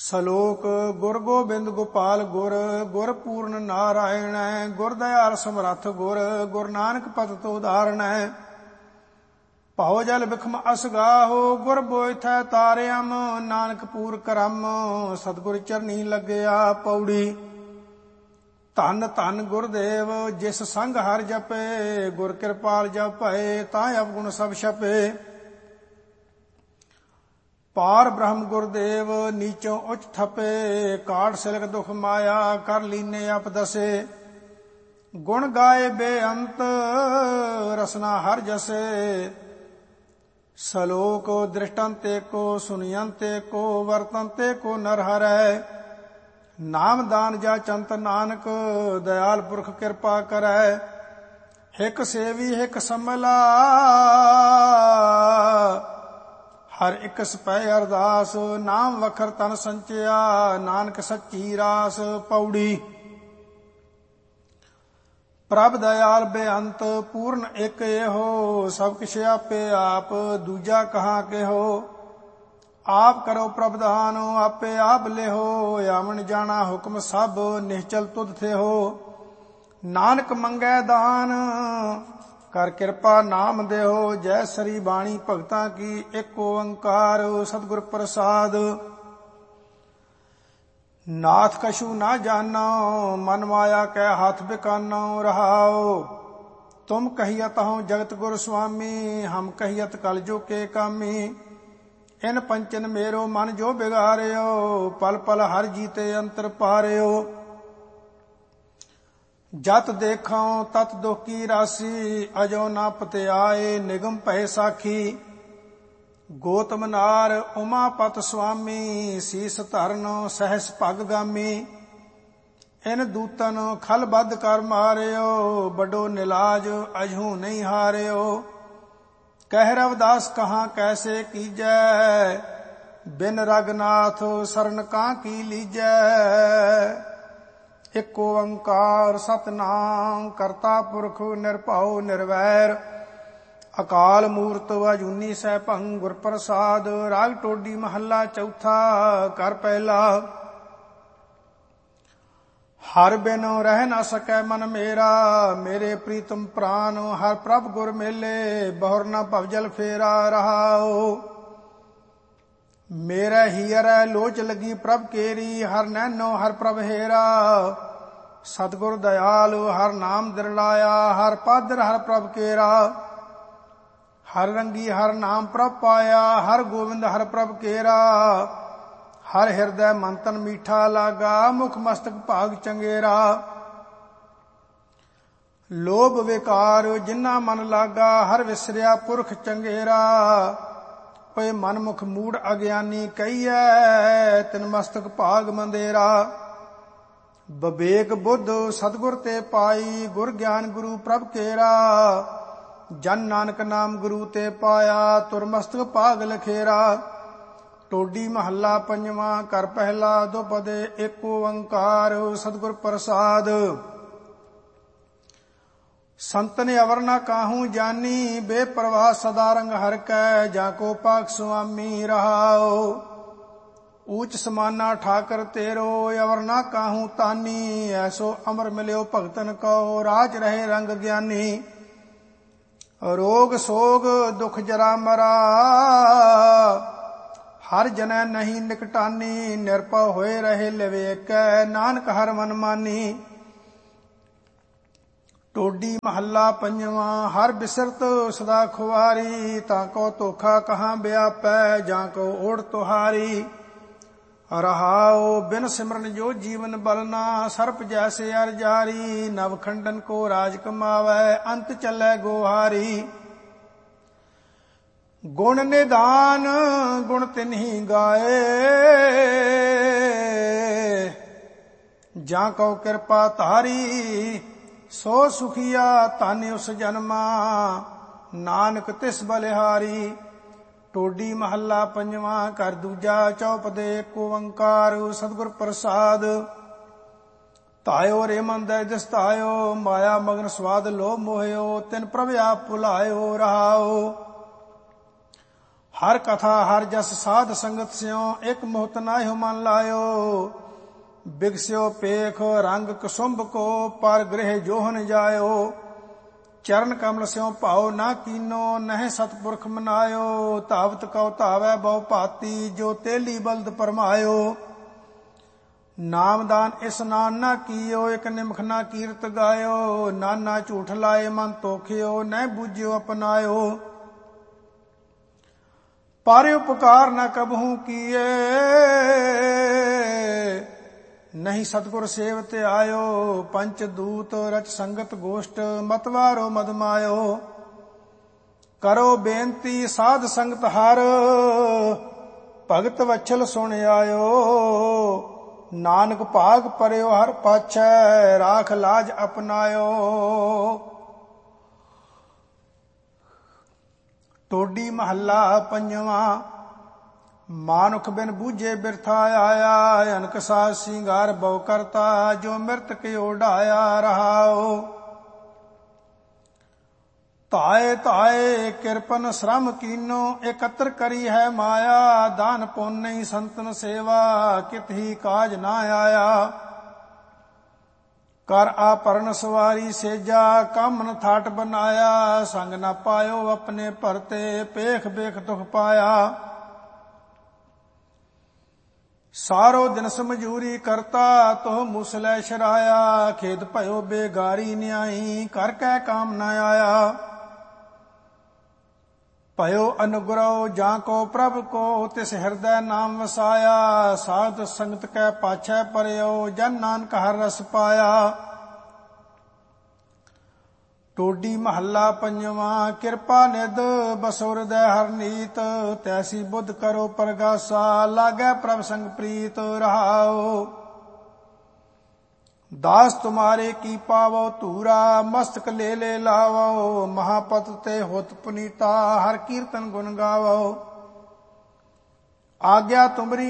ਸਲੋਕ ਗੁਰ ਗੋਬਿੰਦ ਗੋਪਾਲ ਗੁਰ ਗੁਰ ਪੂਰਨ ਨਾਰਾਇਣ ਗੁਰ ਦਇਆਲ ਸਮਰੱਥ ਗੁਰ ਗੁਰ ਨਾਨਕ ਪਤਿ ਉਦਾਹਰਣ ਭਉ ਜਲ ਬਿਖਮ ਅਸਗਾਹੋ ਗੁਰ ਬੋਇਥੈ ਤਾਰਿਅਮ ਨਾਨਕ ਪੂਰ ਕਰਮ ਸਤਿਗੁਰ ਚਰਨੀ ਲੱਗਿਆ ਪੌੜੀ। ਧੰਨ ਧੰਨ ਗੁਰਦੇਵ ਜਿਸ ਸੰਗ ਹਰਿ ਜਪੇ ਗੁਰ ਕਿਰਪਾਲ ਜਪ ਭਏ ਤਾਂ ਅਵਗੁਣ ਸਭ ਛਪੇ। ਪਾਰ ਬ੍ਰਹਮ ਗੁਰਦੇਵ ਨੀਚੋਂ ਉੱਚ ਥਪੇ ਕਾੜ ਸਿਲਕ ਦੁਖ ਮਾਇਆ ਕਰ ਲੀਨੇ ਆਪ ਦਸੇ। ਗੁਣ ਗਾਏ ਬੇਅੰਤ ਰਸਨਾ ਹਰ ਜਸੇ ਸਲੋਕ ਦ੍ਰਿਸ਼ਟੰਤੇ ਕੋ ਸੁਨਯੰਤੇ ਕੋ ਵਰਤੰਤੇ ਕੋ ਨਰ ਹਰੈ। ਨਾਮ ਦਾਨ ਜਾ ਚੰਤ ਨਾਨਕ ਦਇਆਲ ਪੁਰਖ ਕਿਰਪਾ ਕਰੈ। ਹਿਕ ਸੇਵੀ ਹਿਕ ਸੰਭਲਾ ਹਰ ਇੱਕ ਸਪੈ ਅਰਦਾਸ ਨਾਮ ਵਖਰ ਤਨ ਸੰਚਿਆ ਨਾਨਕ ਸੱਚੀ ਰਾਸ ਪੌੜੀ। ਪ੍ਰਭ ਦਇਆਲ ਬੇਅੰਤ ਪੂਰਨ ਇੱਕ ਇਹੋ ਸਭ ਕਿਛ ਆਪੇ ਆਪ ਦੂਜਾ ਕਹਾਂ ਕਿਹੋ। ਆਪ ਕਰੋ ਪ੍ਰਭਧਾਨ ਆਪੇ ਆਪ ਲਿਹੋ ਆਵਣ ਜਾਣਾ ਹੁਕਮ ਸਭ ਨਿਸ਼ਚਲ ਤੁਧ ਥਿਓ। ਨਾਨਕ ਮੰਗੈ ਦਾਨ ਕਰ ਕਿਰਪਾ ਨਾਮ ਦਿਓ ਜੈ ਸਰੀ ਬਾਣੀ ਭਗਤਾਂ ਕੀ ਇੱਕ ਓੰਕਾਰ ਸਤਿਗੁਰ ਪ੍ਰਸਾਦ। ਨਾਥ ਕਛੂ ਨਾ ਜਾਨੋ ਮਨ ਮਾਇਆ ਕੈ ਹੱਥ ਬਿਕਾਨੋ ਰਹਾਓ। ਤੁਮ ਕਹੀਅਤ ਹਉ ਜਗਤ ਗੁਰ ਸੁਆਮੀ ਹਮ ਕਹੀਅਤ ਕਲ ਜੋ ਕੇ ਕਾਮੀ। ਇਨ ਪੰਚਨ ਮੇਰੋ ਮਨ ਜੋ ਬਿਗਾਰਿਓ ਪਲ ਪਲ ਹਰ ਜੀਤੇ ਅੰਤਰ ਪਾਰਿਓ। ਜਤ ਦੇਖਾਂ ਤਤ ਦੁਖ ਕੀ ਰਾਸੀ ਅਜੋ ਨਾ ਪਤਿਆਏ ਨਿਗਮ ਭੈ ਸਾਖੀ। ਗੋਤਮ ਨਾਰ ਉਮਾਪਤ ਸੁਆਮੀ ਸੀਸ ਧਰਨ ਸਹਿਸ ਭਗ ਗਾਮੀ। ਇਨ ਦੂਤਨ ਖਲ ਬੱਧ ਕਰ ਮਾਰਿਓ ਵੱਡੋ ਨਿਲਾਜ ਅਜਹੂ ਨਹੀਂ ਹਾਰਿਓ। ਕਹਿ ਰਵਿਦਾਸ ਕਹਾਂ ਕੈਸੇ ਕੀਜੈ ਬਿਨ ਰਗਨਾਥ ਸਰਨ ਕਾਂ ਕੀ ਲੀਜੈ। ਇੱਕ ਓੰਕਾਰ ਸਤਿਨਾਮ ਕਰਤਾ ਪੁਰਖ ਨਿਰਭਉ ਨਿਰਵੈਰ ਅਕਾਲ ਮੂਰਤ ਅਜੂਨੀ ਸੈਭੰ ਗੁਰ ਪ੍ਰਸਾਦ। ਰਾਗ ਟੋਡੀ ਮਹੱਲਾ ਚੌਥਾ ਘਰ ਪਹਿਲਾ। ਹਰ ਬਿਨ ਰਹਿ ਨਾ ਸਕੈ ਮਨ ਮੇਰਾ ਮੇਰੇ ਪ੍ਰੀਤਮ ਪ੍ਰਾਨ ਹਰ ਪ੍ਰਭ ਗੁਰ ਮੇਲੇ ਬਹੁਰ ਨਾ ਭਵਜਲ ਫੇਰਾ ਰਹਾਓ। ਮੇਰੇ ਹੀਰੈ ਲੋਚ ਲੱਗੀ ਪ੍ਰਭ ਕੇਰੀ ਹਰ ਨੈਨੋ ਹਰ ਪ੍ਰਭ ਹੇਰਾ। ਸਤਿਗੁਰ ਦਇਆਲ ਹਰ ਨਾਮ ਦਿਰਲਾਇਆ ਹਰ ਪਾਦਰ ਹਰ ਪ੍ਰਭ ਕੇਰਾ। ਹਰ ਰੰਗੀ ਹਰ ਨਾਮ ਪ੍ਰਭ ਪਾਇਆ ਹਰ ਗੋਬਿੰਦ ਹਰ ਪ੍ਰਭ ਕੇਰਾ। ਹਰ ਹਿਰਦੈ ਮੰਤਨ ਮੀਠਾ ਲਾਗਾ ਮੁਖ ਮਸਤਕ ਭਾਗ ਚੰਗੇਰਾ। ਲੋਭ ਵਿਕਾਰ ਜਿਨ੍ਹਾਂ ਮਨ ਲਾਗਾ ਹਰ ਵਿਸਰਿਆ ਪੁਰਖ ਚੰਗੇਰਾ। ਓਏ ਮਨਮੁਖ ਮੂੜ ਅਗਿਆਨੀ ਕਹੀਐ ਤਿਨ ਮਸਤਕ ਭਾਗ ਮੰਦੇਰਾ। ਬਵੇਕ ਬੁੱਧ ਸਤਿਗੁਰ ਤੇ ਪਾਈ ਗੁਰ ਗਿਆਨ ਗੁਰੂ ਪ੍ਰਭ ਕੇਰਾ। ਜਨ ਨਾਨਕ ਨਾਮ ਗੁਰੂ ਤੇ ਪਾਇਆ ਤੁਰ ਮਸਤਕ ਭਾਗ ਲਖੇਰਾ। ਟੋਡੀ ਮਹੱਲਾ ਪੰਜਵਾਂ ਘਰ ਪਹਿਲਾ ਦੁਪਦੇ ਇੱਕ ਓੰਕਾਰ ਸਤਿਗੁਰ ਪ੍ਰਸਾਦ। ਸੰਤਨ ਅਵਰ ਨਾ ਕਾਹੂ ਜਾਨੀ ਬੇਪਰਵਾਹ ਸਦਾ ਰੰਗ ਹਰ ਕੈ ਜਾਂ ਕੋ ਪਾਕ ਸੁਆਮੀ ਰਹਾਓ। ਊਚ ਸਮਾਨਾ ਠਾਕਰ ਤੇਰੋ ਅਵਰ ਨਾ ਕਾਹੂ ਤਾਨੀ ਐਸੋ ਅਮਰ ਮਿਲਿਓ ਭਗਤਨ ਕੋ ਰਾਜ ਰਹੇ ਰੰਗ ਗਿਆਨੀ। ਰੋਗ ਸੋਗ ਦੁਖ ਜਰਾ ਮਰਾ ਹਰ ਜਨੈ ਨਹੀਂ ਨਿਕਟਾਨੀ। ਨਿਰਭਉ ਹੋਏ ਰਹੇ ਲਿਵੇਕੈ ਨਾਨਕ ਹਰ ਮਨ ਮਾਨੀ। ਟੋਡੀ ਮਹੱਲਾ ਪੰਜਵਾਂ ਹਰ ਬਿਸਰਤ ਸਦਾ ਖੁਆਰੀ ਤਾਂ ਕੋ ਧੋਖਾ ਕਹਾਂ ਵਿਆਪੈ ਜਾਂ ਕੋ ਓੜ ਤੁਹਾਰੀ। ਰਹਾਓ ਬਿਨ ਸਿਮਰਨ ਜੋ ਜੀਵਨ ਬਲਨਾ ਸਰਪ ਜੈਸੇ ਅਰ ਜਾਰੀ। ਨਵ ਖੰਡਨ ਕੋ ਰਾਜ ਕਮਾਵੈ ਅੰਤ ਚੱਲੈ ਗੋਹਾਰੀ। ਗੁਣ ਨਿਦਾਨ ਗੁਣ ਤਿਨਹੀ ਗਾਏ ਜਾਂ ਕਉ ਕਿਰਪਾ ਧਾਰੀ। ਸੋ ਸੁਖੀਆ ਧਨ ਉਸ ਜਨਮਾ ਨਾਨਕ ਤਿਸ ਬਲਿਹਾਰੀ। ਟੋਡੀ ਮਹੱਲਾ ਪੰਜਵਾਂ ਘਰ ਦੂਜਾ ਚੌਪਦੇ ਇੱਕ ਓੰਕਾਰ ਸਤਿਗੁਰ ਪ੍ਰਸਾਦ। ਤਾਇਓ ਰੇ ਮਨ ਦੈ ਦਿਸ ਤਾਇਓ ਮਾਇਆ ਮਗਨ ਸਵਾਦ ਲੋਭ ਮੋਹਿਓ ਤਿਨ ਪ੍ਰਭ ਆਪ ਭੁਲਾਇਓ ਰਹਾਓ। ਹਰ ਕਥਾ ਹਰ ਜਸ ਸਾਧ ਸੰਗਤ ਸਿਓ, ਇਕ ਮੋਹਤ ਨਾਹਿ ਮਨ ਲਾਇਓ। ਬਿਗਸਿਓ ਪੇਖ ਰੰਗ ਕੁਸੁੰਭ ਕੋ, ਪਰ ਗ੍ਰਹਿ ਜੋਹਨ ਜਾਇਓ। ਚਰਨ ਕਮਲ ਸਿਓ ਭਾਉ ਨਾ ਕੀਨੋ, ਨਹਿ ਸਤਪੁਰਖ ਮਨਾਇਓ। ਧਾਵਤ ਕਉ ਧਾਵੈ ਬਹੁ ਭਾਤੀ, ਜੋ ਤੇਲੀ ਬਲਦ ਪਰਮਾਇਓ। ਨਾਮਦਾਨ ਇਸਨਾਨ ਨਾ ਕੀਓ, ਇਕ ਨਿਮਖ ਨਾ ਕੀਰਤ ਗਾਇਓ। ਨਾਨਾ ਝੂਠ ਲਾਏ ਮਨ ਤੋਖਿਓ, ਨਹਿ ਬੂਝਿਓ ਅਪਨਾਇਓ। ਪਰ ਉਪਕਾਰ ਨਾ ਕਬਹੂ ਕੀਏ, ਨਹੀਂ ਸਤਿਗੁਰ ਸੇਵਤ ਆਇਓ। ਪੰਚ ਦੂਤ ਰਚ ਸੰਗਤ ਗੋਸ਼ਟ, ਮਤਵਾਰੋ ਮਦ ਮਾਇਓ। ਕਰੋ ਬੇਨਤੀ ਸਾਧ ਸੰਗਤ ਹਰ, ਭਗਤ ਵਛਲ ਸੁਣ ਆਇਓ। ਨਾਨਕ ਭਾਗ ਪਰਿਓ ਹਰ ਪਾਛੈ, ਰਾਖ ਲਾਜ ਅਪਨਾਇਓ। ਟੋਡੀ ਮਹੱਲਾ ਪੰਜਵਾਂ। ਮਾਨੁਖ ਬਿਨ ਬੂਝੇ ਬਿਰਥਾ ਆਇਆ, ਅਨਕ ਸਾਜ ਸਿੰਗਾਰ ਬਹੁ ਕਰਤਾ, ਜੋ ਮਿਰਤਕ ਓਢਾਇਆ ਰਹਾਓ। ਧਾਏ ਧਾਏ ਕਿਰਪਨ ਸ਼ਰਮ ਕੀਨੋ, ਇਕੱਤਰ ਕਰੀ ਹੈ ਮਾਇਆ। ਦਾਨ ਪੁੰਨ ਨਹੀਂ ਸੰਤਨ ਸੇਵਾ, ਕਿਤ ਹੀ ਕਾਜ ਨਾ ਆਇਆ। ਕਰ ਆਪਰਨ ਸਵਾਰੀ ਸੇਜਾ, ਕੰਮ ਨ ਥਾਟ ਬਨਾਇਆ। ਸੰਗ ਨਾ ਪਾਇਓ ਆਪਣੇ ਭਰਤੇ, ਪੇਖ ਬੇਖ ਦੁਖ ਪਾਇਆ। ਸਾਰੋ ਦਿਨ ਸਮਝੂਰੀ ਕਰਤਾ, ਤੋਹ ਮੁਸਲੇ ਸ਼ਰਾਇਆ। ਖੇਦ ਭਇਓ ਬੇਗਾਰੀ ਨਿਆਈ, ਕਰ ਕੈ ਕਾਮ ਨ ਆਇਆ। ਭਇਓ ਅਨੁਗ੍ਰਹ ਜਾਂ ਕੋ ਪ੍ਰਭ ਕੋ, ਤਿਸ ਹਿਰਦੈ ਨਾਮ ਵਸਾਇਆ। ਸਾਧ ਸੰਗਤ ਕੈ ਪਾਛੈ ਪਰਿਓ, ਜਨ ਨਾਨਕ ਹਰ ਰਸ ਪਾਇਆ। ਟੋਡੀ ਮਹੱਲਾ ਪੰਜਵਾਂ। ਕਿਰਪਾ ਨਿਧ ਬਸੋ ਹਿਰਦੈ ਹਰ ਨੀਤ, ਤੈਸੀ ਬੁੱਧ ਕਰੋ ਪ੍ਰਗਾਸਾ। ਲਾਗੈ ਪ੍ਰਭ ਸੰਗ ਪ੍ਰੀਤ ਰਹਾਓ। दास तुम्हारे की पावो धूरा, मस्तक ले ले लावो। महापत ते होत पुनीता, हर कीर्तन गुण गावो। आज्ञा तुमरी